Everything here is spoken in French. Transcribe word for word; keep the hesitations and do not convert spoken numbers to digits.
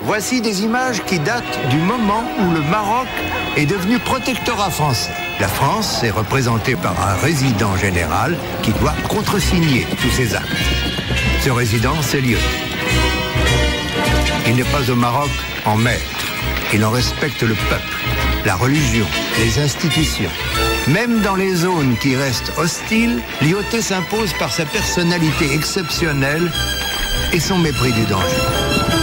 Voici des images qui datent du moment où le Maroc est devenu protectorat français. La France est représentée par un résident général qui doit contresigner tous ces actes. Ce résident, c'est Lyoté. Il n'est pas au Maroc en maître. Il en respecte le peuple, la religion, les institutions. Même dans les zones qui restent hostiles, Lyoté s'impose par sa personnalité exceptionnelle et son mépris du danger.